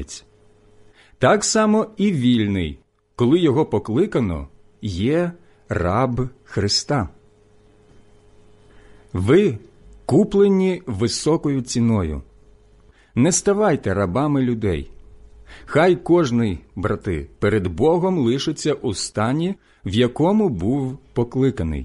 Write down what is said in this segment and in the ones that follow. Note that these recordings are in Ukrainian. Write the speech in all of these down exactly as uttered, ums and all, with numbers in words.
агнець. Так само і вільний, коли його покликано, є раб Христа. Ви куплені високою ціною. Не ставайте рабами людей. Хай кожний, брати, перед Богом лишиться у стані, в якому був покликаний.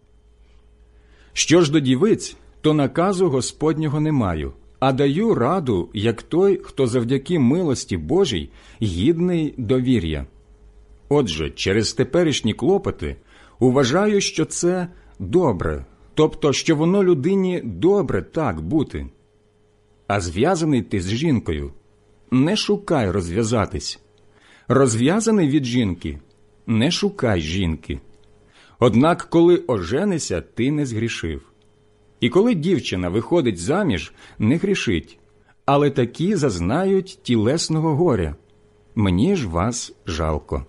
Що ж до дівиць, то наказу Господнього не маю, а даю раду, як той, хто завдяки милості Божій гідний довір'я. Отже, через теперішні клопоти вважаю, що це добре, тобто, що воно людині добре так бути. А зв'язаний ти з жінкою, не шукай розв'язатись. Розв'язаний від жінки, не шукай жінки. Однак, коли оженися, ти не згрішив. І коли дівчина виходить заміж, не грішить, але такі зазнають тілесного горя. Мені ж вас жалко.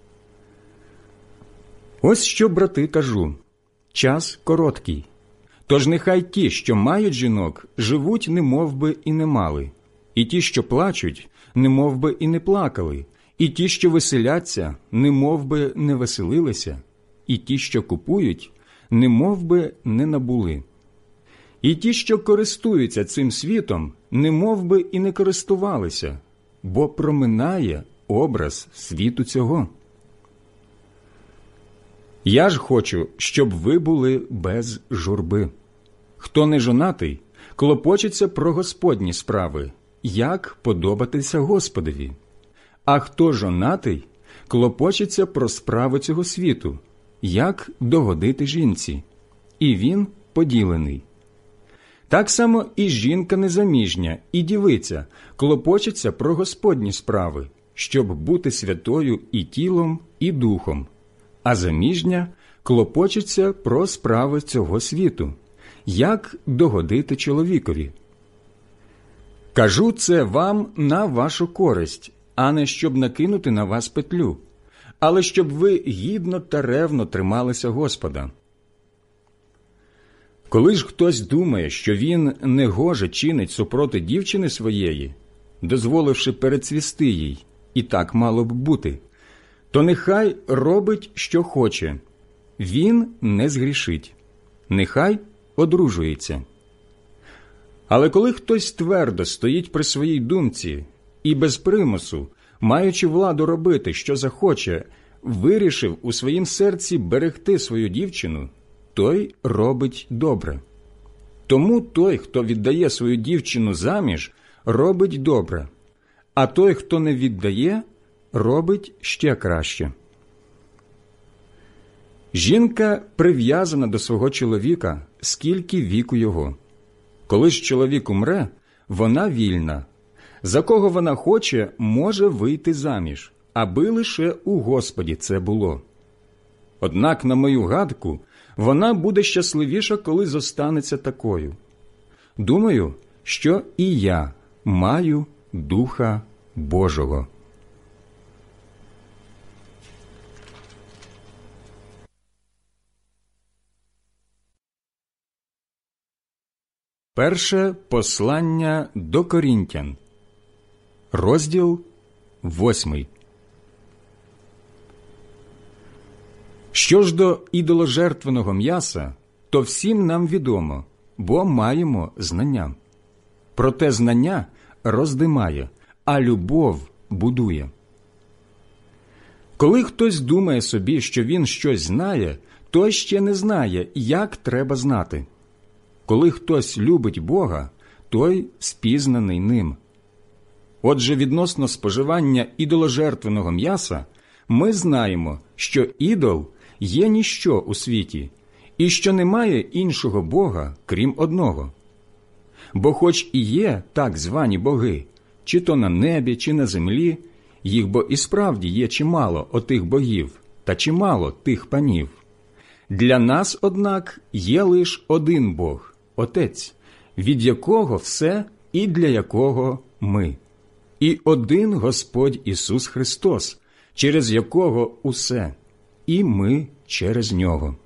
Ось що, брати, кажу. Час короткий. Тож нехай ті, що мають жінок, живуть немовби і не мали, і ті, що плачуть, немовби і не плакали, і ті, що веселяться, немовби не веселилися, і ті, що купують, немовби не набули. І ті, що користуються цим світом, немовби і не користувалися, бо проминає образ світу цього. Я ж хочу, щоб ви були без журби. Хто не жонатий, клопочеться про Господні справи, як подобатися Господові. А хто жонатий, клопочеться про справи цього світу, як догодити жінці. І він поділений. Так само і жінка незаміжня, і дівиця клопочеться про Господні справи, щоб бути святою і тілом, і духом. А заміжня клопочеться про справи цього світу, як догодити чоловікові. Кажу це вам на вашу користь, а не щоб накинути на вас петлю, але щоб ви гідно та ревно трималися Господа. Коли ж хтось думає, що він негоже чинить супроти дівчини своєї, дозволивши перецвісти їй, і так мало б бути, то нехай робить, що хоче. Він не згрішить. Нехай одружується. Але коли хтось твердо стоїть при своїй думці і без примусу, маючи владу робити, що захоче, вирішив у своїм серці берегти свою дівчину, той робить добре. Тому той, хто віддає свою дівчину заміж, робить добре, а той, хто не віддає, робить ще краще. Жінка прив'язана до свого чоловіка, скільки віку його. Коли ж чоловік умре, вона вільна. За кого вона хоче, може вийти заміж, аби лише у Господі це було. Однак, на мою гадку, вона буде щасливіша, коли зостанеться такою. Думаю, що і я маю Духа Божого. Перше послання до Корінтян, розділ восьмий. Що ж до ідоложертвеного м'яса, то всім нам відомо, бо маємо знання. Проте знання роздимає, а любов будує. Коли хтось думає собі, що він щось знає, той ще не знає, як треба знати. Коли хтось любить Бога, той спізнаний ним. Отже, відносно споживання ідоложертвеного м'яса, ми знаємо, що ідол є ніщо у світі, і що немає іншого Бога, крім одного. Бо хоч і є так звані боги, чи то на небі, чи на землі, їх бо і справді є чимало отих богів, та чимало тих панів. Для нас, однак, є лиш один Бог, Отець, від якого все і для якого ми. І один Господь Ісус Христос, через якого усе, і ми через Нього.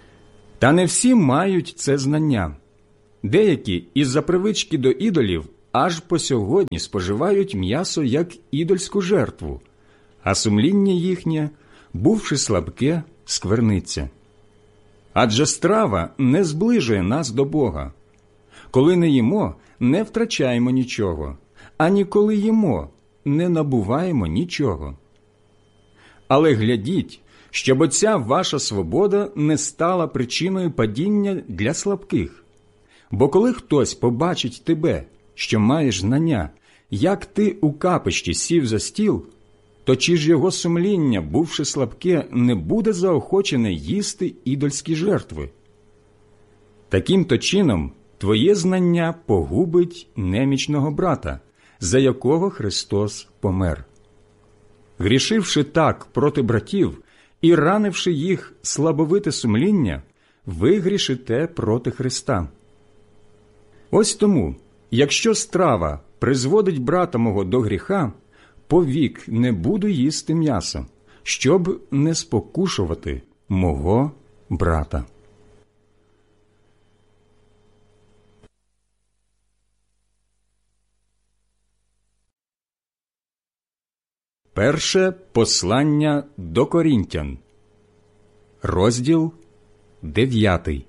Та не всі мають це знання. Деякі із-за привички до ідолів аж по сьогодні споживають м'ясо як ідольську жертву, а сумління їхнє, бувши слабке, скверниться. Адже страва не зближує нас до Бога. Коли не їмо, не втрачаємо нічого, ані коли їмо, не набуваємо нічого. Але глядіть, щоб оця ваша свобода не стала причиною падіння для слабких. Бо коли хтось побачить тебе, що маєш знання, як ти у капищі сів за стіл, то чи ж його сумління, бувши слабке, не буде заохочене їсти ідольські жертви? Таким-то чином твоє знання погубить немічного брата, за якого Христос помер. Грішивши так проти братів і ранивши їх слабовите сумління, ви грішите проти Христа. Ось тому, якщо страва призводить брата мого до гріха, повік не буду їсти м'яса, щоб не спокушувати мого брата. Перше послання до Корінтян, розділ дев'ятий.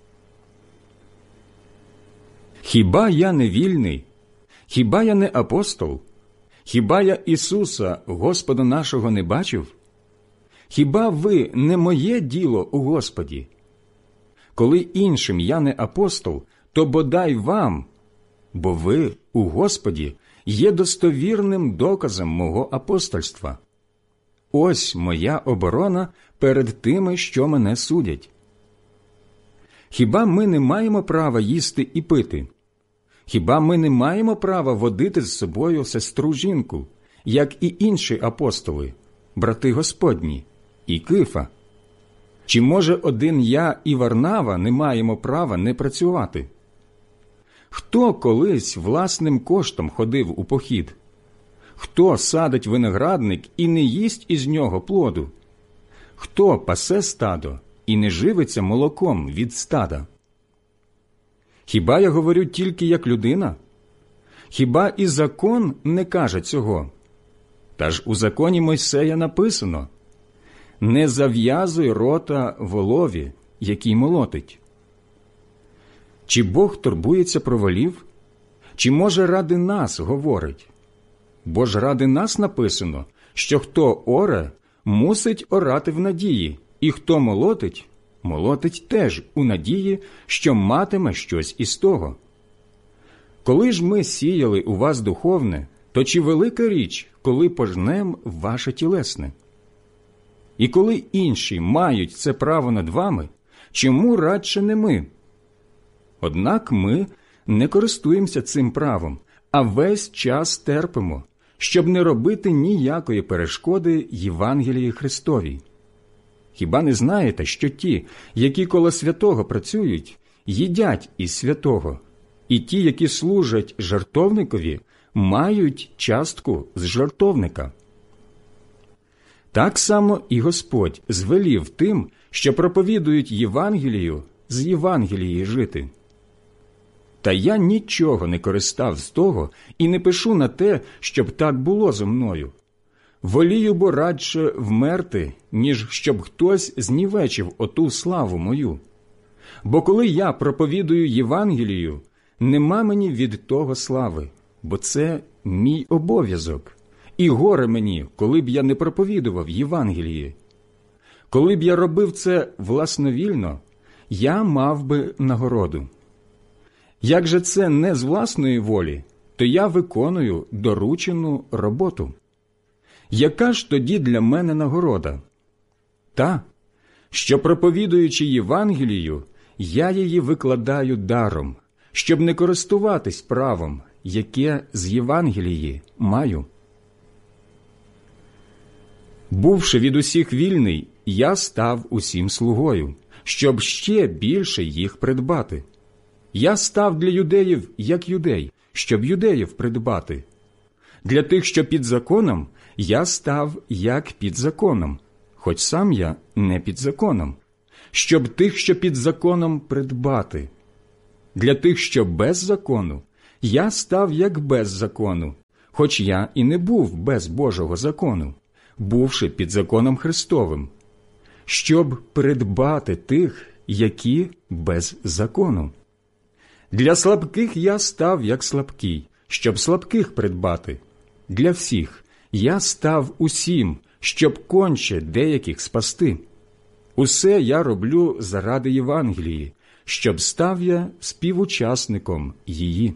Хіба я не вільний? Хіба я не апостол? Хіба я Ісуса, Господа нашого, не бачив? Хіба ви не моє діло у Господі? Коли іншим я не апостол, то бодай вам, бо ви у Господі є достовірним доказом мого апостольства. Ось моя оборона перед тими, що мене судять. Хіба ми не маємо права їсти і пити? Хіба ми не маємо права водити з собою сестру-жінку, як і інші апостоли, брати Господні, і Кифа? Чи, може, один я і Варнава не маємо права не працювати? Хто колись власним коштом ходив у похід? Хто садить виноградник і не їсть із нього плоду? Хто пасе стадо і не живиться молоком від стада? Хіба я говорю тільки як людина? Хіба і закон не каже цього? Та ж у законі Мойсея написано: «Не зав'язуй рота волові, який молотить». Чи Бог турбується про волів? Чи, може, ради нас говорить? Бо ж ради нас написано, що хто оре, мусить орати в надії, і хто молотить, молотить теж у надії, що матиме щось із того. Коли ж ми сіяли у вас духовне, то чи велика річ, коли пожнем ваше тілесне? І коли інші мають це право над вами, чому радше не ми? Однак ми не користуємося цим правом, а весь час терпимо, щоб не робити ніякої перешкоди Євангелії Христовій. Хіба не знаєте, що ті, які коло святого працюють, їдять із святого, і ті, які служать жертовникові, мають частку з жертовника? Так само і Господь звелів тим, що проповідують Євангелію, з Євангелії жити. Та я нічого не користав з того і не пишу на те, щоб так було зо мною. Волію бо радше вмерти, ніж щоб хтось знівечив оту славу мою. Бо коли я проповідую Євангелію, нема мені від того слави, бо це мій обов'язок. І горе мені, коли б я не проповідував Євангелії. Коли б я робив це власновільно, я мав би нагороду. Як же це не з власної волі, то я виконую доручену роботу. Яка ж тоді для мене нагорода? Та, що, проповідуючи Євангелію, я її викладаю даром, щоб не користуватись правом, яке з Євангелії маю. Бувши від усіх вільний, я став усім слугою, щоб ще більше їх придбати. Я став для юдеїв, як юдей, щоб юдеїв придбати. Для тих, що під законом, я став, як під законом, хоч сам я не під законом, щоб тих, що під законом, придбати. Для тих, що без закону, я став як без закону, хоч я і не був без Божого закону, бувши під законом Христовим, щоб придбати тих, які без закону. Для слабких я став як слабкий, щоб слабких придбати. Для всіх я став усім, щоб конче деяких спасти. Усе я роблю заради Євангелії, щоб став я співучасником її.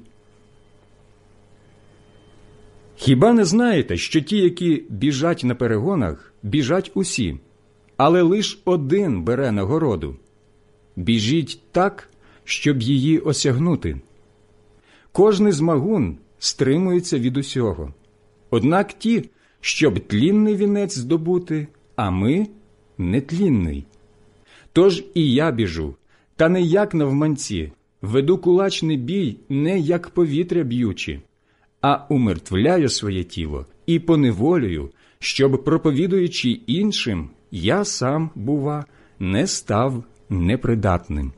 Хіба не знаєте, що ті, які біжать на перегонах, біжать усі, але лиш один бере нагороду? Біжіть так, щоб її осягнути. Кожний змагун стримується від усього. Однак ті, щоб тлінний вінець здобути, а ми – нетлінний. Тож і я біжу, та не як навманці, веду кулачний бій не як повітря б'ючи, а умертвляю своє тіло і поневолюю, щоб, проповідуючи іншим, я сам, бува, не став непридатним.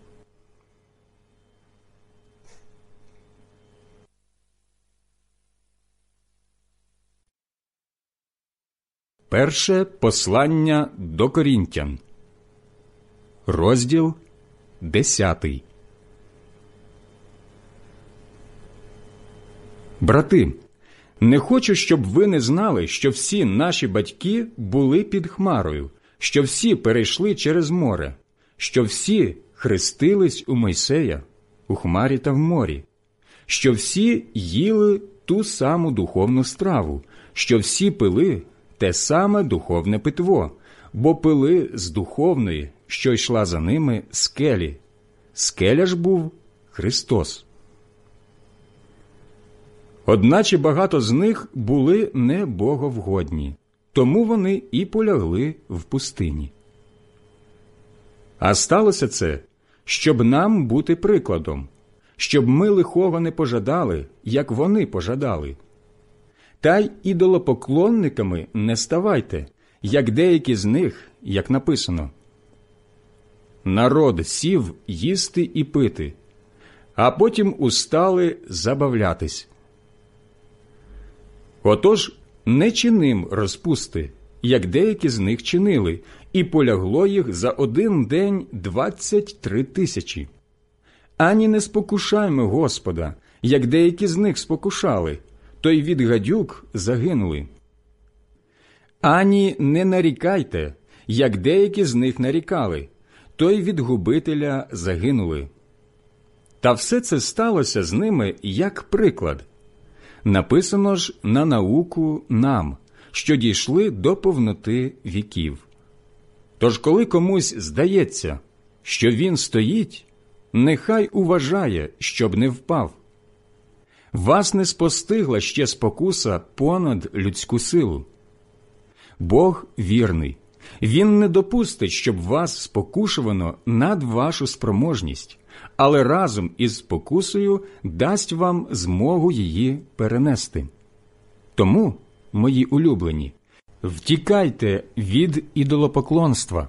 Перше послання до Корінтян, розділ десятий. Брати, не хочу, щоб ви не знали, що всі наші батьки були під хмарою, що всі перейшли через море, що всі хрестились у Мойсея, у хмарі та в морі, що всі їли ту саму духовну страву, що всі пили те саме духовне питво, бо пили з духовної, що йшла за ними, скелі. Скеля ж був Христос. Одначе багато з них були не боговгодні, тому вони і полягли в пустині. А сталося це, щоб нам бути прикладом, щоб ми лихого не пожадали, як вони пожадали. Та й ідолопоклонниками не ставайте, як деякі з них, як написано. Народ сів їсти і пити, а потім устали забавлятись. Отож, не чиним розпусти, як деякі з них чинили, і полягло їх за один день двадцять три тисячі. Ані не спокушаймо Господа, як деякі з них спокушали, то й від гадюк загинули. Ані не нарікайте, як деякі з них нарікали, то й від губителя загинули. Та все це сталося з ними як приклад. Написано ж на науку нам, що дійшли до повноти віків. Тож коли комусь здається, що він стоїть, нехай уважає, щоб не впав. Вас не спостигла ще спокуса понад людську силу. Бог вірний. Він не допустить, щоб вас спокушувано над вашу спроможність, але разом із спокусою дасть вам змогу її перенести. Тому, мої улюблені, втікайте від ідолопоклонства.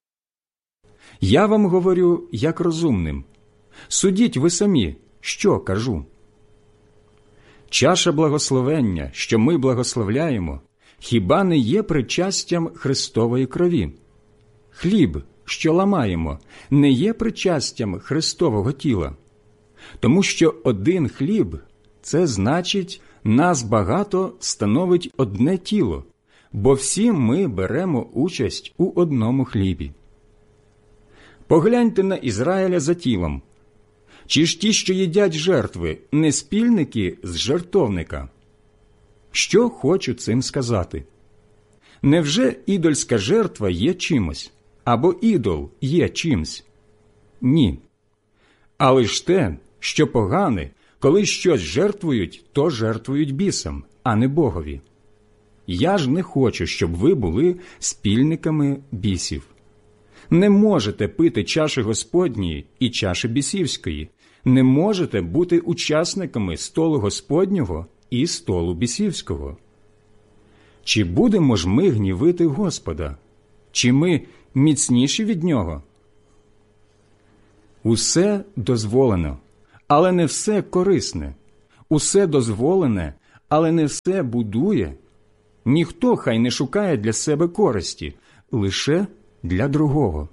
Я вам говорю як розумним. Судіть ви самі, що кажу. Чаша благословення, що ми благословляємо, хіба не є причастям Христової крові? Хліб, що ламаємо, не є причастям Христового тіла. Тому що один хліб – це значить, нас багато становить одне тіло, бо всі ми беремо участь у одному хлібі. Погляньте на Ізраїля за тілом. Чи ж ті, що їдять жертви, не спільники з жертовника? Що хочу цим сказати? Невже ідольська жертва є чимось? Або ідол є чимсь? Ні. Але ж те, що погане, коли щось жертвують, то жертвують бісам, а не Богові. Я ж не хочу, щоб ви були спільниками бісів. Не можете пити чаші Господньої і чаші бісівської. Не можете бути учасниками столу Господнього і столу бісівського. Чи будемо ж ми гнівити Господа? Чи ми міцніші від Нього? Усе дозволено, але не все корисне. усе дозволене, але не все будує, ніхто хай не шукає для себе користі, лише для другого.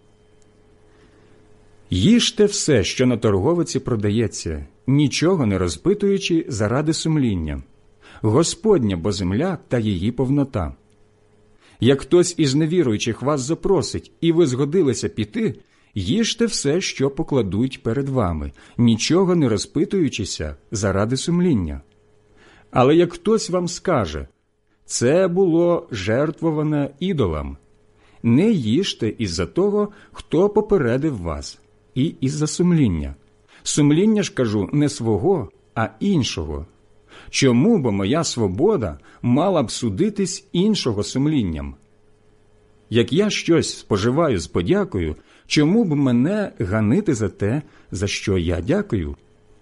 Їжте все, що на торговиці продається, нічого не розпитуючи заради сумління. Господня бо земля та її повнота. Як хтось із невіруючих вас запросить, і ви згодилися піти, їжте все, що покладуть перед вами, нічого не розпитуючися заради сумління. Але як хтось вам скаже, це було жертвоване ідолам, не їжте із-за того, хто попередив вас, і із-за сумління. Сумління ж, кажу, не свого, а іншого. Чому бо моя свобода мала б судитись іншого сумлінням? Як я щось споживаю з подякою, чому б мене ганити за те, за що я дякую?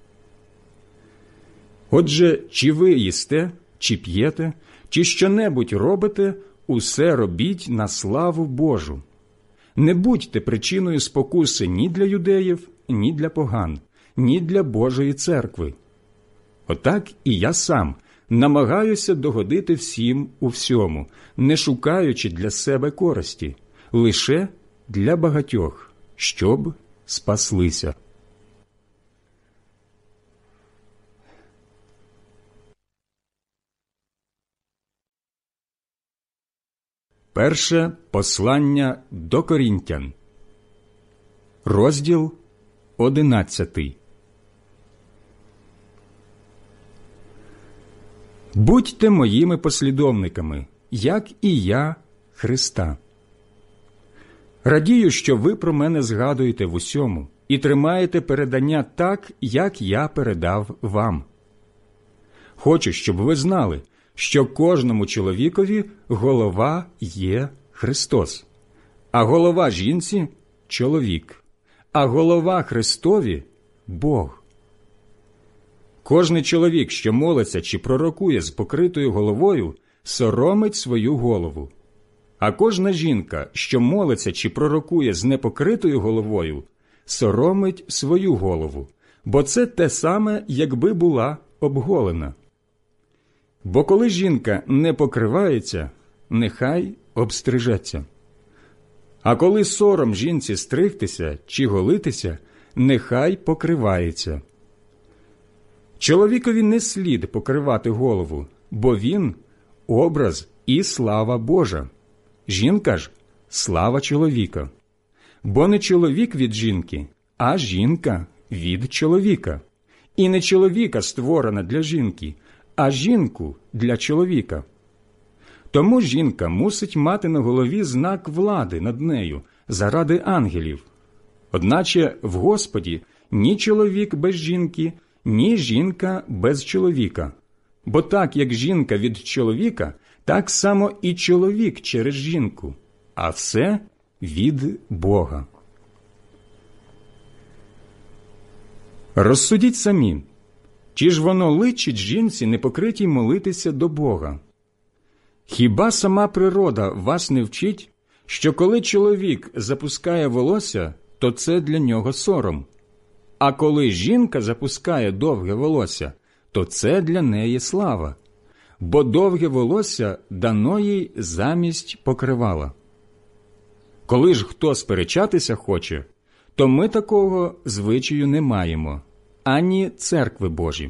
Отже, чи ви їсте, чи п'єте, чи що-небудь робите, усе робіть на славу Божу. Не будьте причиною спокуси ні для юдеїв, ні для поган, ні для Божої церкви. Отак і я сам намагаюся догодити всім у всьому, не шукаючи для себе користі, лише для багатьох, щоб спаслися. Перше послання до Корінтян, розділ одинадцятий. Будьте моїми послідовниками, як і я Христа. Радію, що ви про мене згадуєте в усьому і тримаєте передання так, як я передав вам. Хочу, щоб ви знали, що кожному чоловікові голова є Христос, а голова жінці – чоловік, а голова Христові – Бог. Кожний чоловік, що молиться чи пророкує з покритою головою, соромить свою голову. А кожна жінка, що молиться чи пророкує з непокритою головою, соромить свою голову, бо це те саме, якби була обголена. Бо коли жінка не покривається, нехай обстрижеться. А коли сором жінці стригтися чи голитися, нехай покривається. Чоловікові не слід покривати голову, бо він – образ і слава Божа. Жінка ж – слава чоловіка. Бо не чоловік від жінки, а жінка від чоловіка. І не чоловіка створена для жінки, а жінку для чоловіка. Тому жінка мусить мати на голові знак влади над нею заради ангелів. Одначе в Господі ні чоловік без жінки, ні жінка без чоловіка. Бо так, як жінка від чоловіка, так само і чоловік через жінку, а все від Бога. Розсудіть самі, чи ж воно личить жінці непокритій молитися до Бога? Хіба сама природа вас не вчить, що коли чоловік запускає волосся, то це для нього сором, а коли жінка запускає довге волосся, то це для неї слава, бо довге волосся дано їй замість покривала. Коли ж хто сперечатися хоче, то ми такого звичаю не маємо, ані церкви Божі.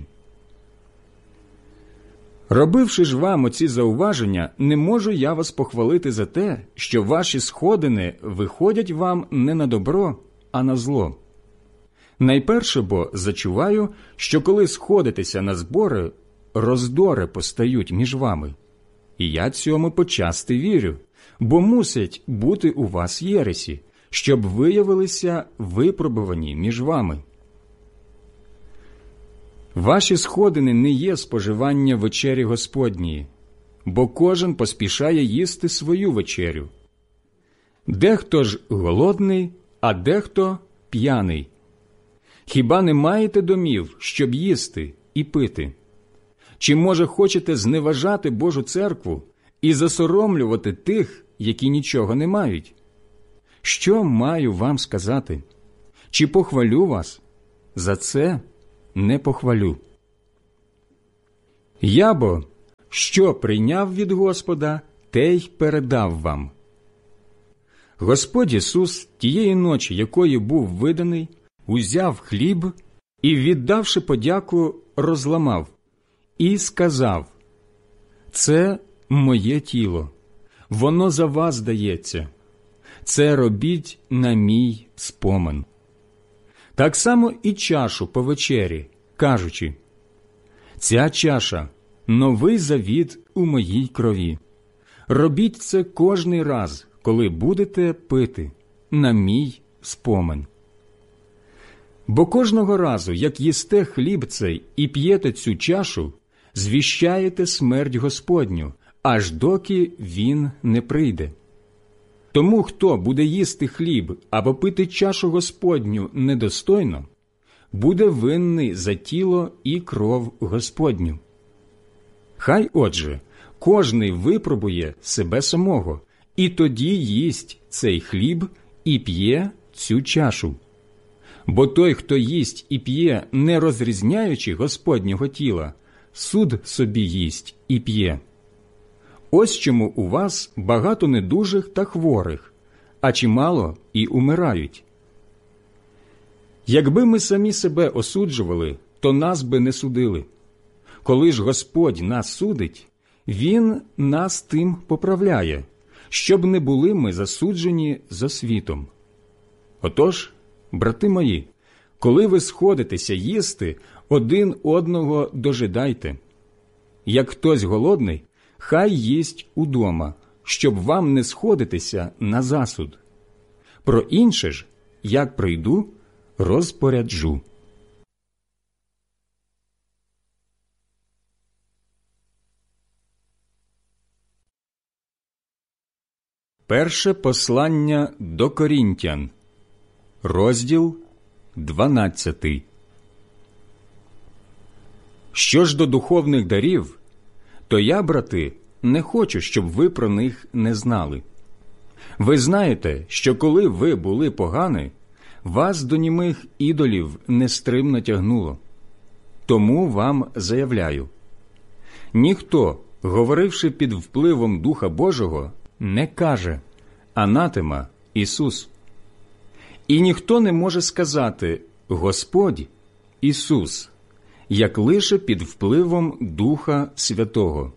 Робивши ж вам оці зауваження, не можу я вас похвалити за те, що ваші сходини виходять вам не на добро, а на зло. Найперше бо зачуваю, що коли сходитеся на збори, роздори постають між вами. І я цьому почасти вірю, бо мусять бути у вас єресі, щоб виявилися випробувані між вами. Ваші сходини не є споживання вечері Господньої, бо кожен поспішає їсти свою вечерю. Дехто ж голодний, а дехто п'яний. Хіба не маєте домів, щоб їсти і пити? Чи, може, хочете зневажати Божу церкву і засоромлювати тих, які нічого не мають? Що маю вам сказати? Чи похвалю вас? За це не похвалю. Я бо, що прийняв від Господа, те й передав вам. Господь Ісус тієї ночі, якої був виданий, узяв хліб і, віддавши подяку, розламав і сказав: «Це моє тіло, воно за вас дається. Це робіть на мій спомин». Так само і чашу по вечері, кажучи: «Ця чаша – новий завіт у моїй крові. Робіть це кожний раз, коли будете пити, на мій спомин». Бо кожного разу, як їсте хліб цей і п'єте цю чашу, звіщаєте смерть Господню, аж доки Він не прийде. Тому, хто буде їсти хліб або пити чашу Господню недостойно, буде винний за тіло і кров Господню. Хай, отже, кожний випробує себе самого, і тоді їсть цей хліб і п'є цю чашу. Бо той, хто їсть і п'є, не розрізняючи Господнього тіла, суд собі їсть і п'є. Ось чому у вас багато недужих та хворих, а чимало і умирають. Якби ми самі себе осуджували, то нас би не судили. Коли ж Господь нас судить, Він нас тим поправляє, щоб не були ми засуджені за світом. Отож, брати мої, коли ви сходитеся їсти, один одного дожидайте. Як хтось голодний, хай їсть удома, щоб вам не сходитися на засуд. Про інше ж, як прийду, розпоряджу. Перше послання до Корінтян, розділ дванадцятий. Що ж до духовних дарів, то я, брати, не хочу, щоб ви про них не знали. Ви знаєте, що коли ви були погані, вас до німих ідолів нестримно тягнуло. Тому вам заявляю: ніхто, говоривши під впливом Духа Божого, не каже «Анатема Ісус». І ніхто не може сказати «Господь Ісус», як лише під впливом Духа Святого.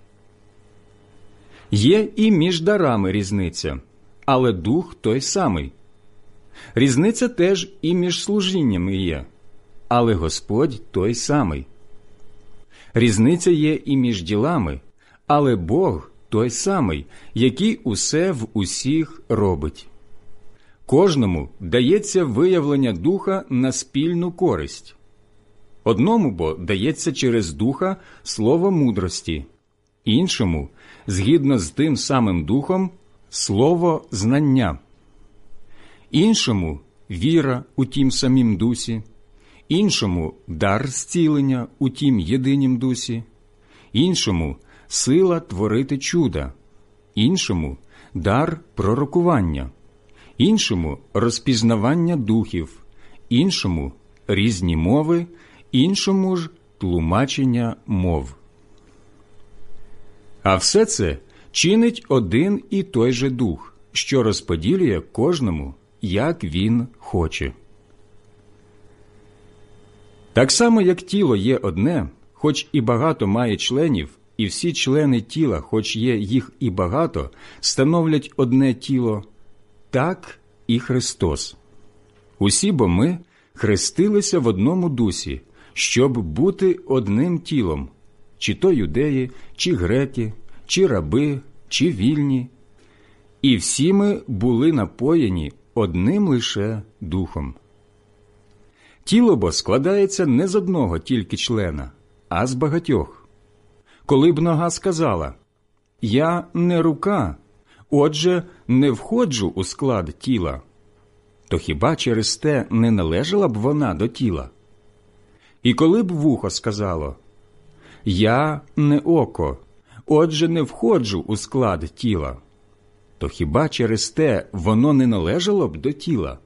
Є і між дарами різниця, але Дух той самий. Різниця теж і між служіннями є, але Господь той самий. Різниця є і між ділами, але Бог той самий, який усе в усіх робить. Кожному дається виявлення Духа на спільну користь. Одному бо дається через Духа слово мудрості, іншому, згідно з тим самим Духом, слово знання, іншому – віра у тім самім Дусі, іншому – дар зцілення у тім єдинім Дусі, іншому – сила творити чуда, іншому – дар пророкування, іншому – розпізнавання духів, іншому – різні мови, іншому ж – тлумачення мов. А все це чинить один і той же Дух, що розподілює кожному, як він хоче. Так само, як тіло є одне, хоч і багато має членів, і всі члени тіла, хоч є їх і багато, становлять одне тіло, так і Христос. Усі бо ми хрестилися в одному дусі, щоб бути одним тілом, чи то юдеї, чи греки, чи раби, чи вільні. І всі ми були напоєні одним лише Духом. Тіло бо складається не з одного тільки члена, а з багатьох. Коли б нога сказала: «Я не рука, отже, не входжу у склад тіла», то хіба через те не належала б вона до тіла? І коли б вухо сказало: «Я не око, отже, не входжу у склад тіла», то хіба через те воно не належало б до тіла?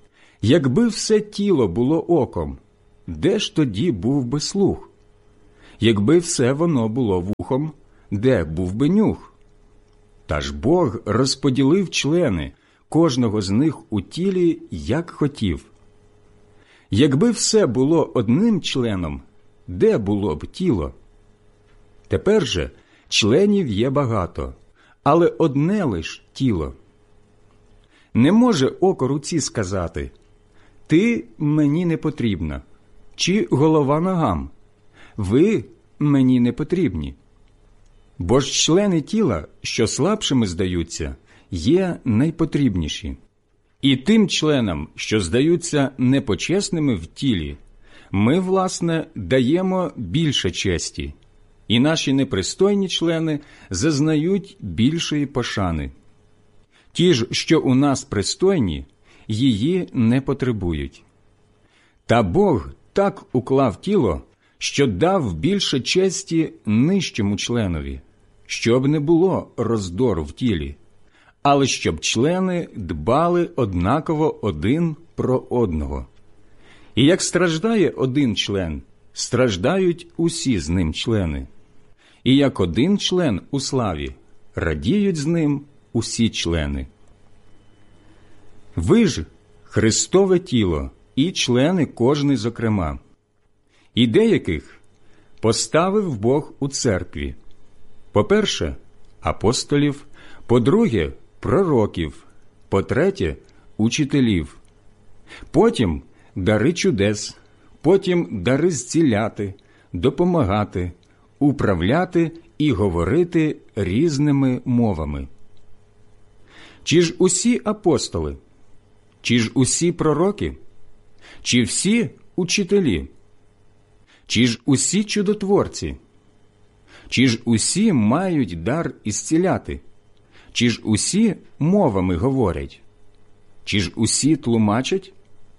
Якби все тіло було оком, де ж тоді був би слух? Якби все воно було вухом, де був би нюх? Та ж Бог розподілив члени кожного з них у тілі, як хотів. Якби все було одним членом, де було б тіло? Тепер же членів є багато, але одне лиш тіло. Не може око руці сказати: «Ти мені не потрібна», чи голова ногам: «Ви мені не потрібні». Бо ж члени тіла, що слабшими здаються, є найпотрібніші. І тим членам, що здаються непочесними в тілі, ми, власне, даємо більше честі, і наші непристойні члени зазнають більшої пошани. Ті ж, що у нас пристойні, її не потребують. Та Бог так уклав тіло, що дав більше честі нижчому членові, щоб не було роздору в тілі, але щоб члени дбали однаково один про одного. І як страждає один член, страждають усі з ним члени. І як один член у славі, радіють з ним усі члени. Ви ж – Христове тіло, і члени кожний зокрема. І деяких поставив Бог у церкві: по-перше, апостолів, по-друге, пророків, по-третє, учителів, потім дари чудес, потім дари зціляти, допомагати, управляти і говорити різними мовами. Чи ж усі апостоли? Чи ж усі пророки? Чи всі учителі? Чи ж усі чудотворці? Чи ж усі мають дар ісціляти? Чи ж усі мовами говорять? Чи ж усі тлумачать?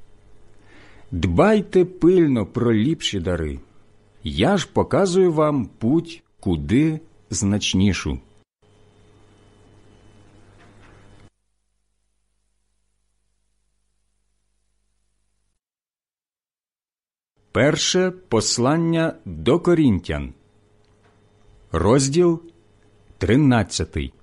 Дбайте пильно про ліпші дари. Я ж показую вам путь куди значнішу. Перше послання до Корінтян, розділ тринадцятий.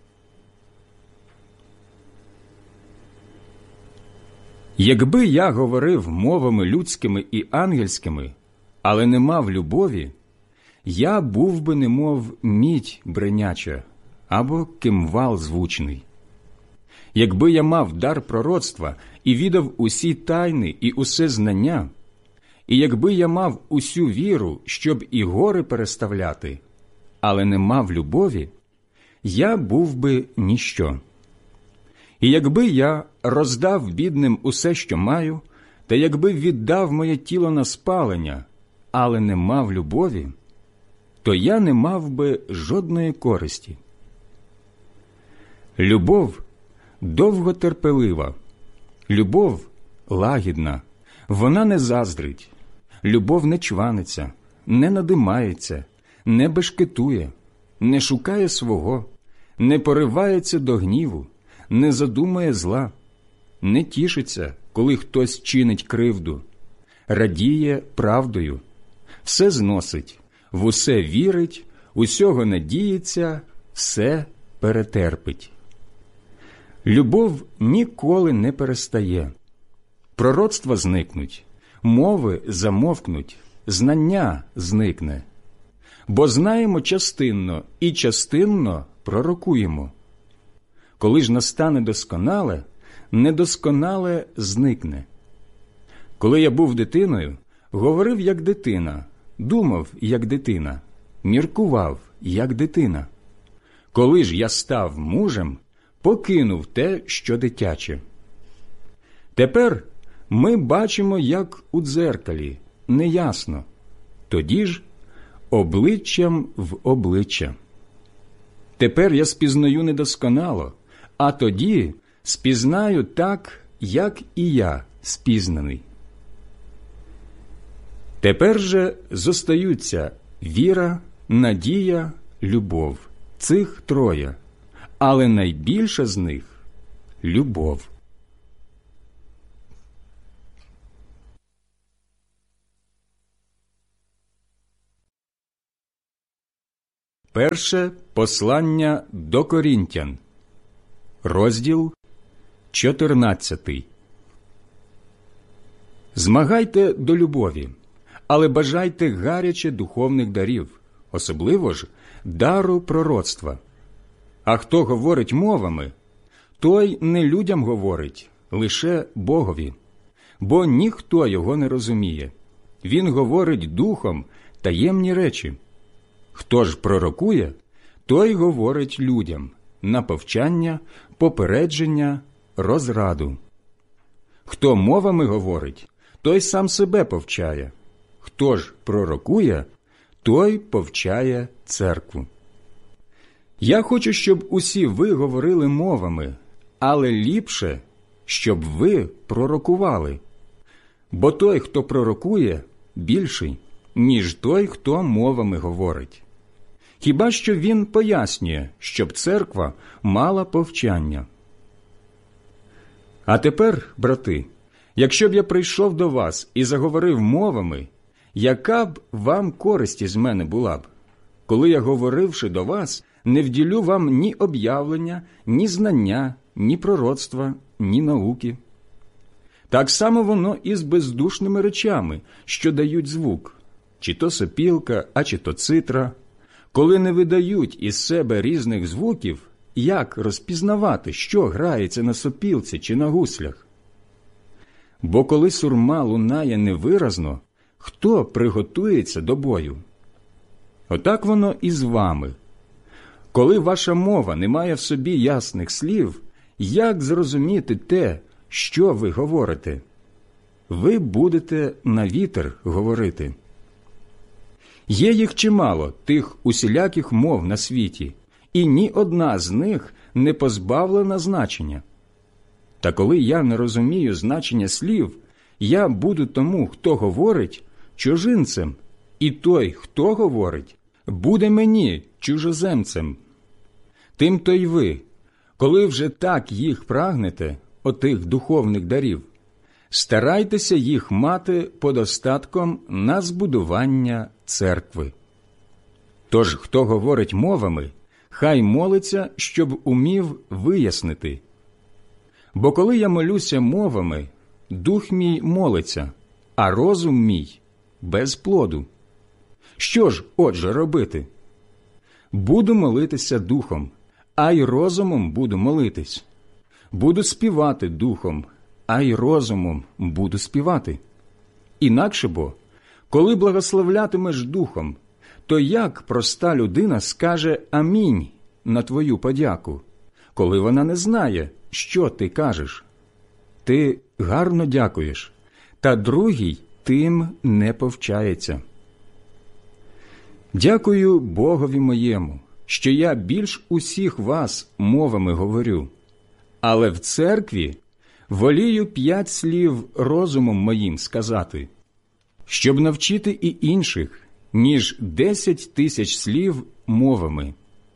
Якби я говорив мовами людськими і ангельськими, але не мав любові, я був би немов мідь бриняча або кимвал звучний. Якби я мав дар пророцтва і відав усі тайни і усе знання, і якби я мав усю віру, щоб і гори переставляти, але не мав любові, я був би ніщо. І якби я роздав бідним усе, що маю, та якби віддав моє тіло на спалення, але не мав любові, то я не мав би жодної користі. Любов довготерпелива, любов лагідна, вона не заздрить, любов не чваниться, не надимається, не бешкетує, не шукає свого, не поривається до гніву, не задумує зла, не тішиться, коли хтось чинить кривду, радіє правдою, все зносить, в усе вірить, усього надіється, все перетерпить. Любов ніколи не перестає. Пророцтва зникнуть, мови замовкнуть, знання зникне. Бо знаємо частинно і частинно пророкуємо. Коли ж настане досконале, недосконале зникне. Коли я був дитиною, говорив як дитина, думав як дитина, міркував як дитина. Коли ж я став мужем, покинув те, що дитяче. Тепер ми бачимо, як у дзеркалі, неясно, тоді ж обличчям в обличчя. Тепер я спізнаю недосконало, а тоді спізнаю так, як і я спізнаний. Тепер же зостаються віра, надія, любов, цих троє, але найбільша з них – любов. Перше послання до Корінтян, розділ чотирнадцятий. Змагайте до любові, але бажайте гаряче духовних дарів, особливо ж дару пророцтва. А хто говорить мовами, той не людям говорить, лише Богові, бо ніхто його не розуміє. Він говорить духом таємні речі. Хто ж пророкує, той говорить людям на повчання, попередження, розраду. Хто мовами говорить, той сам себе повчає. Хто ж пророкує, той повчає церкву. Я хочу, щоб усі ви говорили мовами, але ліпше, щоб ви пророкували. Бо той, хто пророкує, більший, ніж той, хто мовами говорить. Хіба що він пояснює, щоб церква мала повчання. А тепер, брати, якщо б я прийшов до вас і заговорив мовами, яка б вам користь із мене була б, коли я, говоривши до вас, не вділю вам ні об'явлення, ні знання, ні пророцтва, ні науки? Так само воно і з бездушними речами, що дають звук, чи то сопілка, а чи то цитра. Коли не видають із себе різних звуків, як розпізнавати, що грається на сопілці чи на гуслях? Бо коли сурма лунає невиразно, хто приготується до бою? Отак воно і з вами. Коли ваша мова не має в собі ясних слів, як зрозуміти те, що ви говорите? Ви будете на вітер говорити. Є їх чимало, тих усіляких мов на світі, і ні одна з них не позбавлена значення. Та коли я не розумію значення слів, я буду тому, хто говорить, чужинцем, і той, хто говорить, буде мені чужоземцем. Тим-то й ви, коли вже так їх прагнете, отих духовних дарів, старайтеся їх мати подостатком на збудування церкви. Тож, хто говорить мовами, хай молиться, щоб умів вияснити. Бо коли я молюся мовами, дух мій молиться, а розум мій без плоду. Що ж, отже, робити? Буду молитися духом, а й розумом буду молитись. Буду співати духом, а й розумом буду співати. Інакше бо, коли благословлятимеш духом, то як проста людина скаже «Амінь» на твою подяку, коли вона не знає, що ти кажеш? Ти гарно дякуєш, та другий тим не повчається. Дякую Богові моєму, що я більш усіх вас мовами говорю, але в церкві волію п'ять слів розумом моїм сказати, щоб навчити і інших, ніж десять тисяч слів мовами.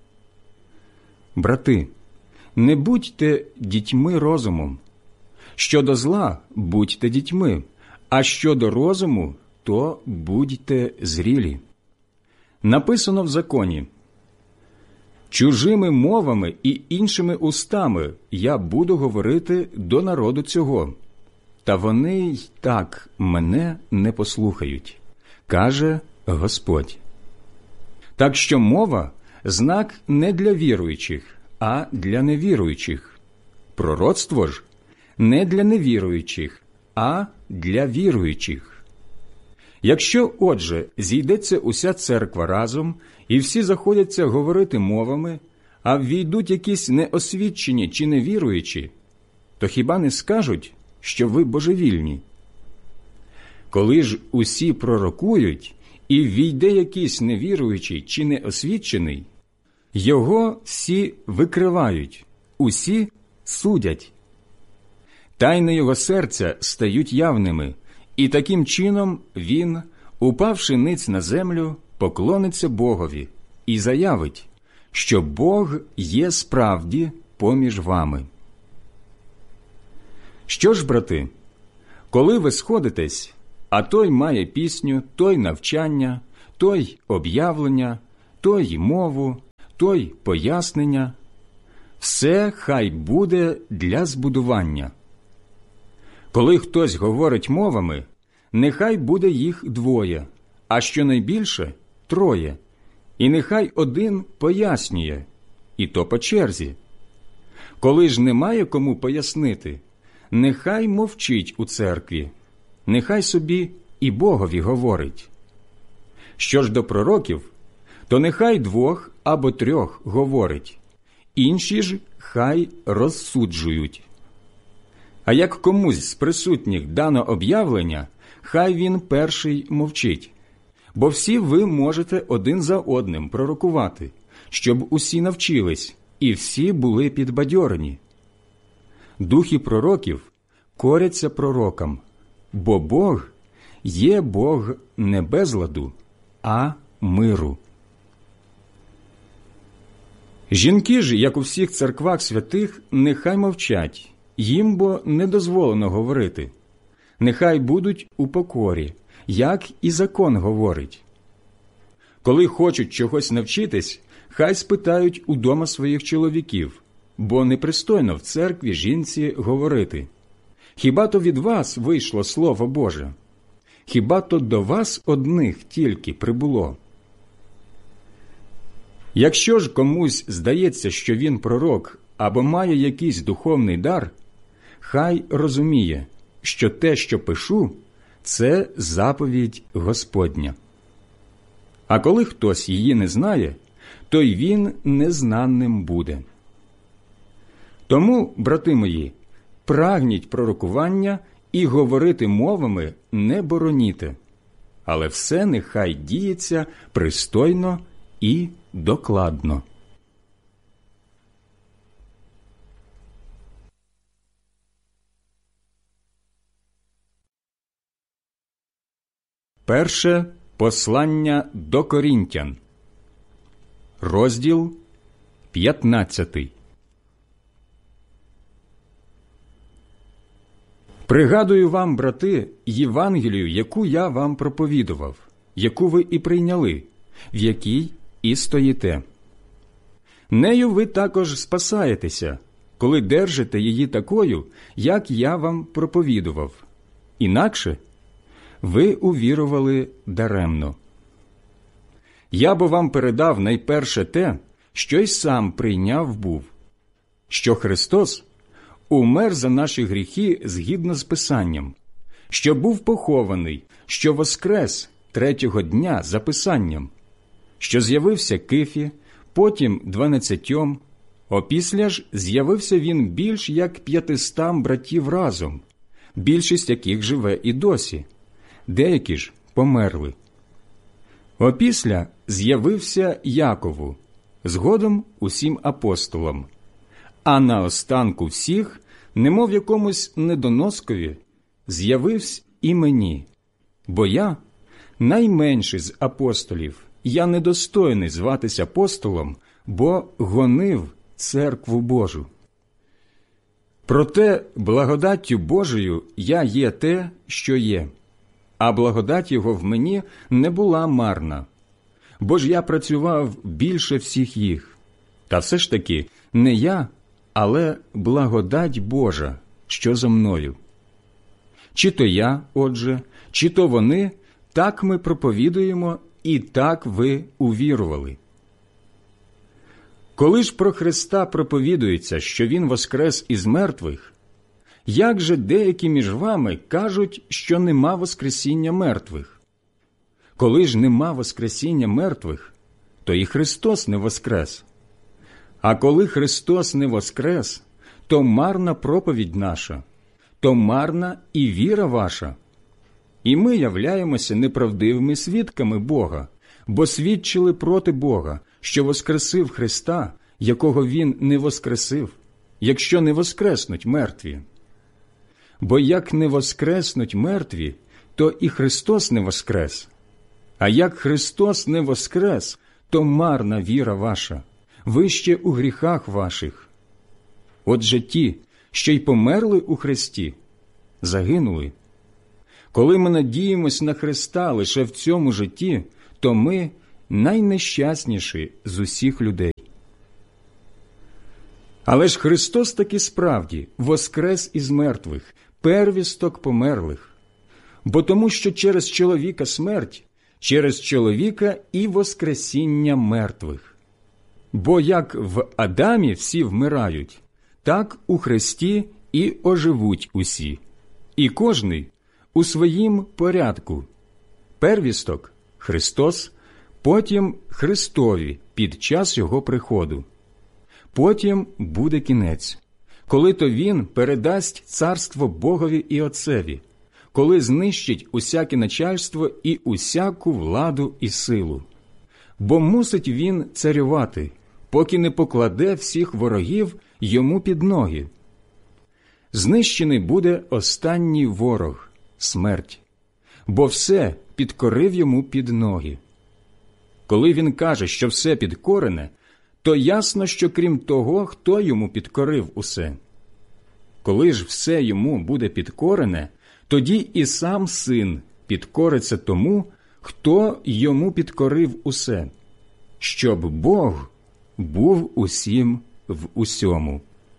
Брати, не будьте дітьми розумом. Щодо зла будьте дітьми, а щодо розуму, то будьте зрілі. Написано в законі: «Чужими мовами і іншими устами я буду говорити до народу цього, та вони й так мене не послухають, каже Господь». Так що мова – знак не для віруючих, а для невіруючих. Пророцтво ж – не для невіруючих, а для віруючих. Якщо, отже, зійдеться уся церква разом, і всі заходяться говорити мовами, а ввійдуть якісь неосвічені чи невіруючі, то хіба не скажуть, що ви божевільні? Коли ж усі пророкують, і ввійде якийсь невіруючий чи неосвічений, його всі викривають, усі судять. Тайни його серця стають явними, і таким чином він, упавши ниць на землю, поклониться Богові і заявить, що Бог є справді поміж вами. Що ж, брати, коли ви сходитесь, а той має пісню, той навчання, той об'явлення, той мову, той пояснення. Все хай буде для збудування. Коли хтось говорить мовами, нехай буде їх двоє, а щонайбільше – троє, і нехай один пояснює, і то по черзі. Коли ж немає кому пояснити, нехай мовчить у церкві, нехай собі і Богові говорить. Що ж до пророків, то нехай двох або трьох говорить, інші ж хай розсуджують. А як комусь з присутніх дано об'явлення, хай він перший мовчить. Бо всі ви можете один за одним пророкувати, щоб усі навчились і всі були підбадьорені. Духи пророків коряться пророкам, бо Бог є Бог не безладу, а миру. Жінки ж, як у всіх церквах святих, нехай мовчать, їм бо не дозволено говорити. Нехай будуть у покорі, як і закон говорить. Коли хочуть чогось навчитись, хай спитають удома своїх чоловіків, бо непристойно в церкві жінці говорити. Хіба то від вас вийшло Слово Боже? Хіба то до вас одних тільки прибуло? Якщо ж комусь здається, що він пророк або має якийсь духовний дар, хай розуміє, що те, що пишу, це заповідь Господня. А коли хтось її не знає, то й він незнаним буде. Тому, брати мої, прагніть пророкування і говорити мовами не бороніте, але все нехай діється пристойно і докладно. Перше послання до Корінтян, розділ п'ятнадцятий. Пригадую вам, брати, Євангелію, яку я вам проповідував, яку ви і прийняли, в якій і стоїте. Нею ви також спасаєтеся, коли держите її такою, як я вам проповідував. Інакше ви увірували даремно. Я бо вам передав найперше те, що й сам прийняв був, що Христос умер за наші гріхи згідно з Писанням, що був похований, що воскрес третього дня за Писанням, що з'явився Кифі, потім дванадцятьом, опісля ж з'явився він більш як п'ятистам братів разом, більшість яких живе і досі, деякі ж померли. Опісля з'явився Якову, згодом усім апостолам, а наостанку всіх, немов якомусь недоноскові, з'явився і мені, бо я, найменший з апостолів, я недостойний зватися апостолом, бо гонив церкву Божу. Проте благодаттю Божою я є те, що є, а благодать Його в мені не була марна, бо ж я працював більше всіх їх. Та все ж таки не я, але благодать Божа, що зо мною. Чи то я, отже, чи то вони, так ми проповідуємо, і так ви увірували. Коли ж про Христа проповідується, що Він воскрес із мертвих, як же деякі між вами кажуть, що нема воскресіння мертвих? Коли ж нема воскресіння мертвих, то і Христос не воскрес. А коли Христос не воскрес, то марна проповідь наша, то марна і віра ваша. І ми являємося неправдивими свідками Бога, бо свідчили проти Бога, що воскресив Христа, якого Він не воскресив, якщо не воскреснуть мертві. Бо як не воскреснуть мертві, то і Христос не воскрес. А як Христос не воскрес, то марна віра ваша, ви ще у гріхах ваших. Отже ті, що й померли у Христі, загинули. Коли ми надіємось на Христа лише в цьому житті, то ми найнещасніші з усіх людей. Але ж Христос таки справді воскрес із мертвих, первісток померлих, бо тому, що через чоловіка смерть, через чоловіка і воскресіння мертвих. Бо як в Адамі всі вмирають, так у Христі і оживуть усі, і кожний у своїм порядку. Первісток – Христос, потім Христові під час Його приходу. Потім буде кінець, коли то Він передасть царство Богові і Отцеві, коли знищить усяке начальство і усяку владу і силу. Бо мусить Він царювати, поки не покладе всіх ворогів Йому під ноги. Знищений буде останній ворог – смерть, бо все підкорив Йому під ноги. Коли Він каже, що все підкорене, то ясно, що крім того, хто Йому підкорив усе. Коли ж все Йому буде підкорене, тоді і сам Син підкориться тому, хто Йому підкорив усе, щоб Бог був усім в усьому.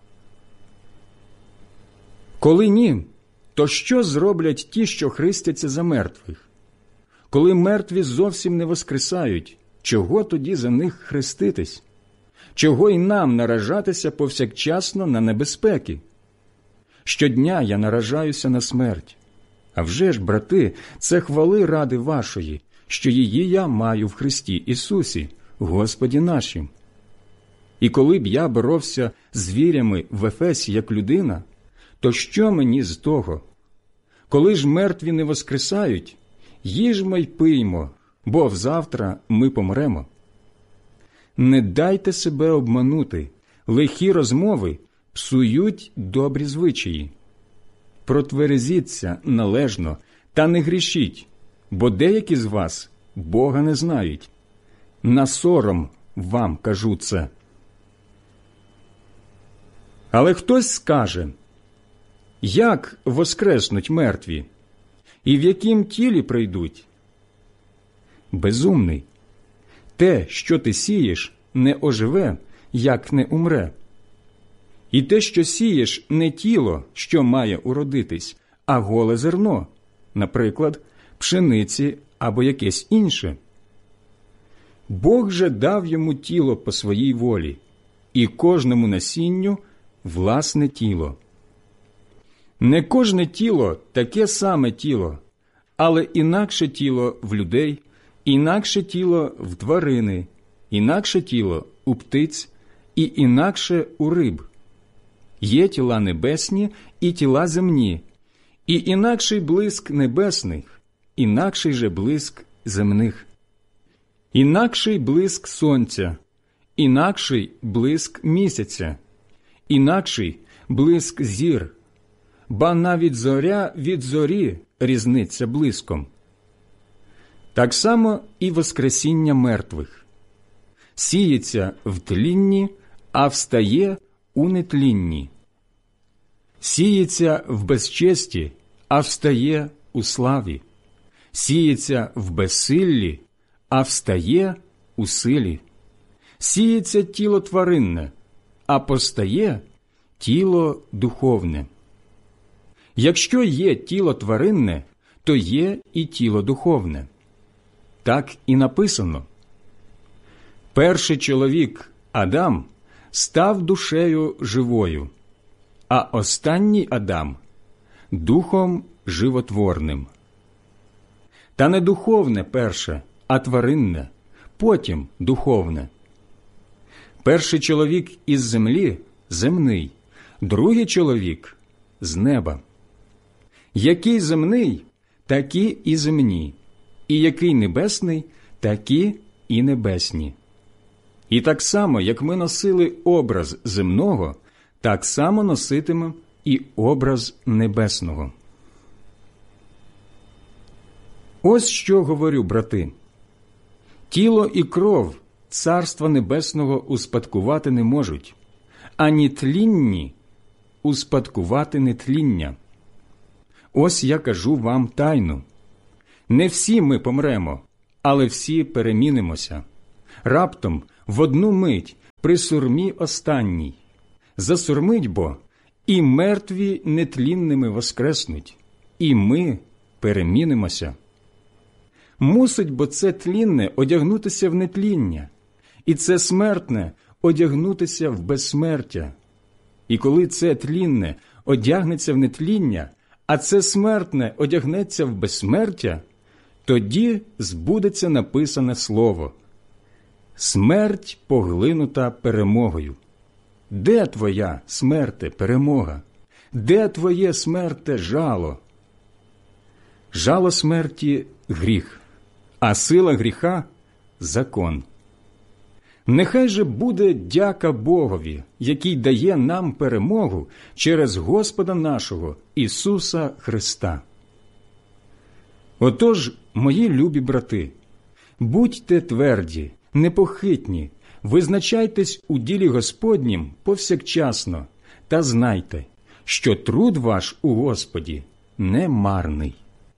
Коли ні, то що зроблять ті, що хрестяться за мертвих? Коли мертві зовсім не воскресають, чого тоді за них хреститись? Чого й нам наражатися повсякчасно на небезпеки? Щодня я наражаюся на смерть. А вже ж, брати, це хвали ради вашої, що її я маю в Христі Ісусі, Господі нашим. І коли б я боровся з вірями в Ефесі як людина, то що мені з того? Коли ж мертві не воскресають, їжмо й пиймо, бо взавтра ми помремо. Не дайте себе обманути, лихі розмови псують добрі звичаї. Протверезіться належно та не грішіть, бо деякі з вас Бога не знають. На сором вам кажу це. Але хтось скаже: як воскреснуть мертві? І в яким тілі прийдуть? Безумний. Те, що ти сієш, не оживе, як не умре. І те, що сієш, не тіло, що має уродитись, а голе зерно, наприклад, пшениці або якесь інше. Бог же дав йому тіло по своїй волі, і кожному насінню власне тіло. Не кожне тіло таке саме тіло, але інакше тіло в людей, інакше тіло в тварини, інакше тіло у птиць і інакше у риб. Є тіла небесні і тіла земні, і інакший блиск небесних, інакший же блиск земних. Інакший блиск сонця, інакший блиск місяця, інакший блиск зір, ба навіть зоря від зорі різниться блиском. Так само і воскресіння мертвих. Сіється в тлінні, а встає у нетлінні. Сіється в безчесті, а встає у славі. Сіється в безсиллі, а встає у силі. Сіється тіло тваринне, а постає тіло духовне. Якщо є тіло тваринне, то є і тіло духовне. Так і написано. Перший чоловік, Адам, став душею живою, а останній Адам – духом животворним. Та не духовне перше, а тваринне, потім духовне. Перший чоловік із землі – земний, другий чоловік – з неба. Який земний, такі і земні, і який небесний, такі і небесні. І так само, як ми носили образ земного, так само носитимемо і образ небесного. Ось що говорю, брати. Тіло і кров Царства Небесного успадкувати не можуть, ані тлінні успадкувати нетління. Ось я кажу вам тайну. Не всі ми помремо, але всі перемінимося. Раптом, в одну мить, при сурмі останній. Засурмить бо, і мертві нетлінними воскреснуть, і ми перемінимося. Мусить бо це тлінне одягнутися в нетління, і це смертне одягнутися в безсмертя. І коли це тлінне одягнеться в нетління, а це смертне одягнеться в безсмертя, тоді збудеться написане слово: «Смерть поглинута перемогою». Де твоя, смерте, перемога? Де твоє, смерте, жало? Жало смерті – гріх, а сила гріха – закон. Нехай же буде дяка Богові, який дає нам перемогу через Господа нашого Ісуса Христа. Отож, мої любі брати, будьте тверді, непохитні, визначайтесь у ділі Господнім повсякчасно, та знайте, що труд ваш у Господі не марний.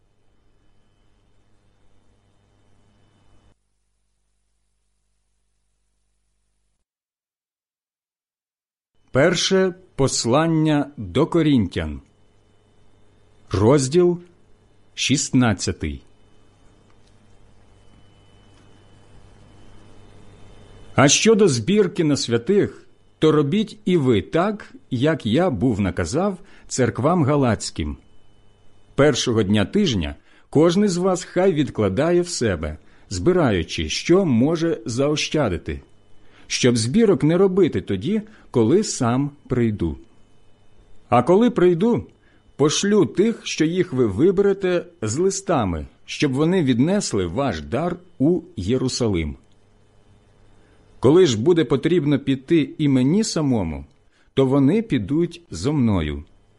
Перше послання до Корінтян, розділ шістнадцятий. А щодо збірки на святих, то робіть і ви так, як я був наказав церквам галатським. Першого дня тижня кожний з вас хай відкладає в себе, збираючи, що може заощадити, щоб збірок не робити тоді, коли сам прийду. А коли прийду, пошлю тих, що їх ви виберете, з листами, щоб вони віднесли ваш дар у Єрусалим. Коли ж буде потрібно піти і мені самому, то вони підуть зо мною.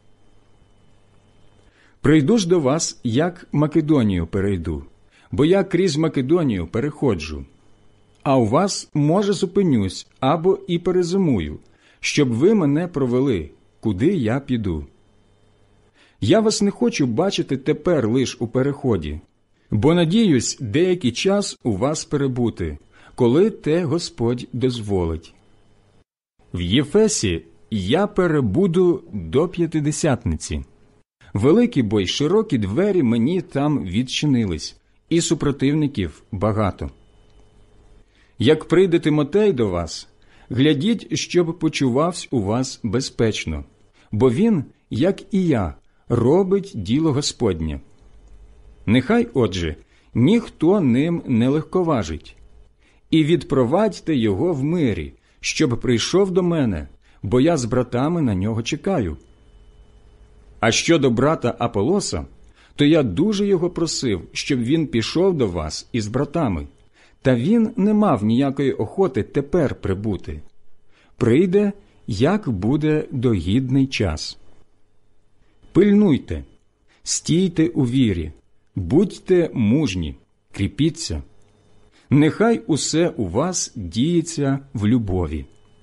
Прийду ж до вас, як Македонію перейду, бо я крізь Македонію переходжу. А у вас, може, зупинюсь або і перезимую, щоб ви мене провели, куди я піду. Я вас не хочу бачити тепер лиш у переході, бо надіюсь деякий час у вас перебути, коли те Господь дозволить. В Єфесі я перебуду до П'ятидесятниці. Великі бо й широкі двері мені там відчинились, і супротивників багато. Як прийде Тимотей до вас, глядіть, щоб почувався у вас безпечно, бо він, як і я, робить діло Господнє. Нехай, отже, ніхто ним не легковажить. І відпровадьте його в мирі, щоб прийшов до мене, бо я з братами на нього чекаю. А щодо брата Аполоса, то я дуже його просив, щоб він пішов до вас із братами, та він не мав ніякої охоти тепер прибути. Прийде, як буде догідний час. Пильнуйте, стійте у вірі, будьте мужні, кріпіться. Нехай усе у вас діється в любові.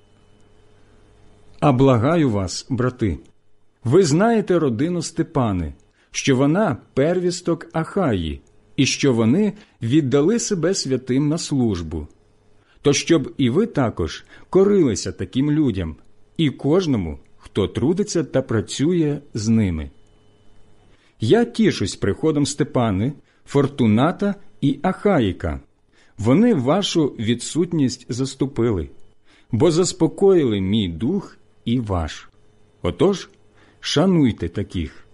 А благаю вас, брати, ви знаєте родину Степани, що вона первісток Ахаї, і що вони віддали себе святим на службу. То щоб і ви також корилися таким людям, і кожному, хто трудиться та працює з ними. Я тішусь приходом Степани, Фортуната і Ахаїка. Вони вашу відсутність заступили, бо заспокоїли мій дух і ваш. Отож, шануйте таких.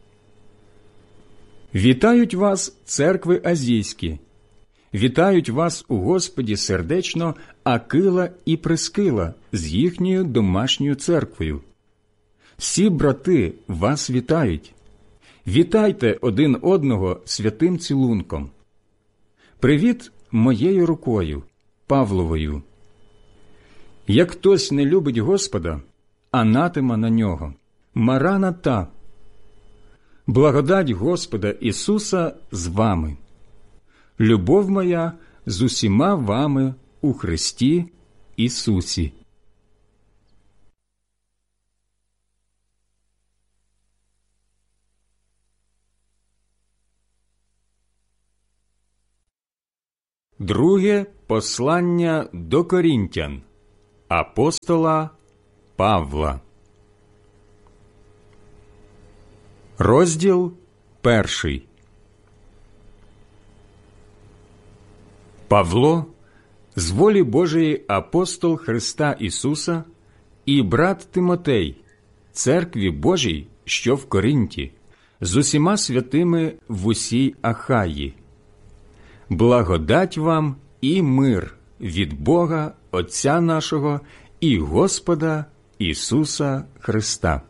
Вітають вас церкви азійські. Вітають вас у Господі сердечно Акила і Прискила з їхньою домашньою церквою. Всі брати вас вітають. Вітайте один одного святим цілунком. Привіт моєю рукою, Павловою. Як хтось не любить Господа, анатема на нього. Мараната. Благодать Господа Ісуса з вами. Любов моя з усіма вами у Христі Ісусі. Друге послання до Корінтян апостола Павла. Розділ перший. Павло, з волі Божої апостол Христа Ісуса, і брат Тимотей, церкві Божій, що в Коринті, з усіма святими в усій Ахаї. Благодать вам і мир від Бога Отця нашого і Господа Ісуса Христа.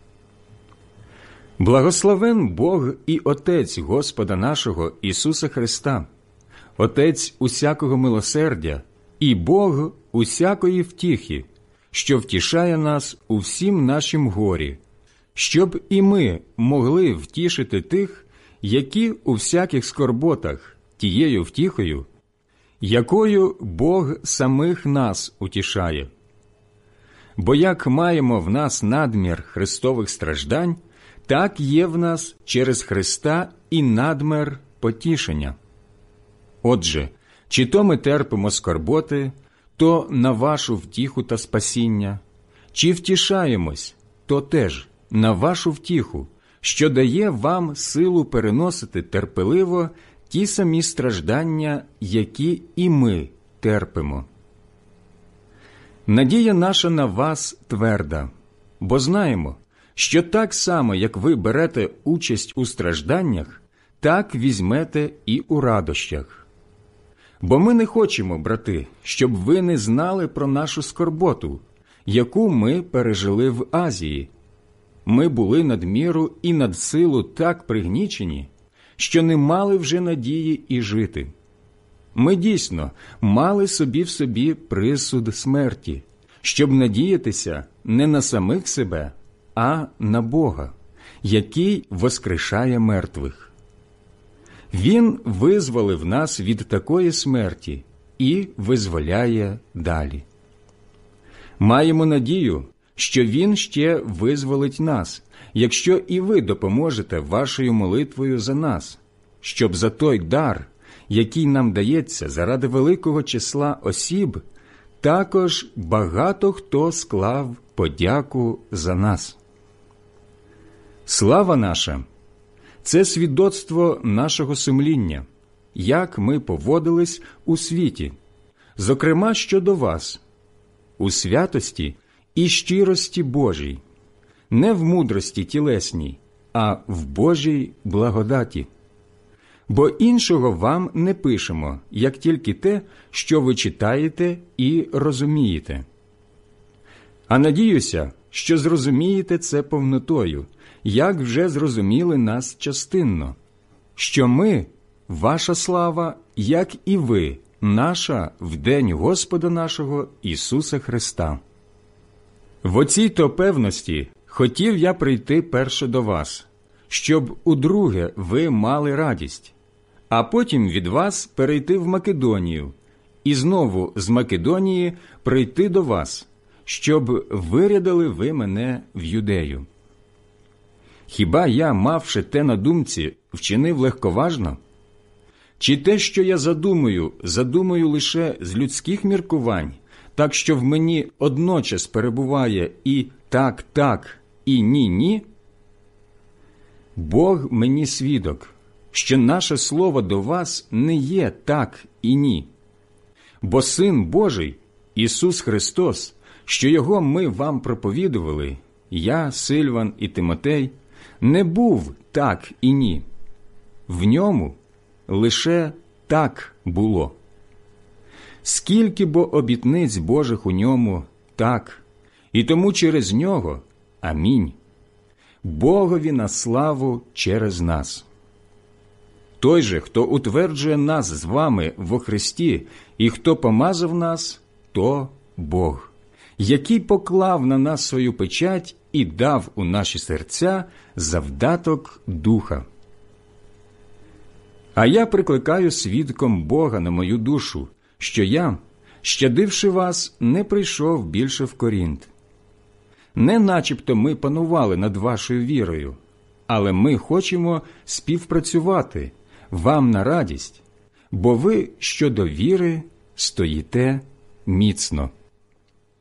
Благословен Бог і Отець Господа нашого Ісуса Христа, Отець усякого милосердя і Бог усякої втіхи, що втішає нас у всім нашім горі, щоб і ми могли втішити тих, які у всяких скорботах, тією втіхою, якою Бог самих нас утішає. Бо як маємо в нас надмір Христових страждань, так є в нас через Христа і надмір потішення. Отже, чи то ми терпимо скорботи, то на вашу втіху та спасіння, чи втішаємось, то теж на вашу втіху, що дає вам силу переносити терпеливо ті самі страждання, які і ми терпимо. Надія наша на вас тверда, бо знаємо, що так само, як ви берете участь у стражданнях, так візьмете і у радощах. Бо ми не хочемо, брати, щоб ви не знали про нашу скорботу, яку ми пережили в Азії. Ми були надміру і надсилу так пригнічені, що не мали вже надії і жити. Ми дійсно мали собі в собі присуд смерті, щоб надіятися не на самих себе, а на Бога, який воскрешає мертвих. Він визволив нас від такої смерті і визволяє далі. Маємо надію, що Він ще визволить нас, якщо і ви допоможете вашою молитвою за нас, щоб за той дар, який нам дається заради великого числа осіб, також багато хто склав подяку за нас. Слава наша – це свідоцтво нашого сумління, як ми поводились у світі, зокрема щодо вас, у святості і щирості Божій, не в мудрості тілесній, а в Божій благодаті. Бо іншого вам не пишемо, як тільки те, що ви читаєте і розумієте. А надіюся, що зрозумієте це повнотою, як вже зрозуміли нас частинно, що ми, ваша слава, як і ви, наша в день Господа нашого Ісуса Христа. В оцій то певності хотів я прийти перше до вас, щоб удруге ви мали радість, а потім від вас перейти в Македонію, і знову з Македонії прийти до вас, щоб вирядили ви мене в Юдею. Хіба я, мавши те на думці, вчинив легковажно? Чи те, що я задумаю, задумаю лише з людських міркувань, так що в мені одночас перебуває і так-так, і ні-ні? Бог мені свідок, що наше слово до вас не є так і ні. Бо Син Божий, Ісус Христос, що Його ми вам проповідували, я, Сильван і Тимотей, не був так і ні. В ньому лише так було. Скільки бо обітниць Божих у ньому так, і тому через нього амінь. Богові на славу через нас. Той же, хто утверджує нас з вами во Христі, і хто помазав нас, то Бог, який поклав на нас свою печать і дав у наші серця завдаток Духа. А я прикликаю свідком Бога на мою душу, що я, щадивши вас, не прийшов більше в Корінт. Не начебто ми панували над вашою вірою, але ми хочемо співпрацювати, вам на радість, бо ви щодо віри стоїте міцно.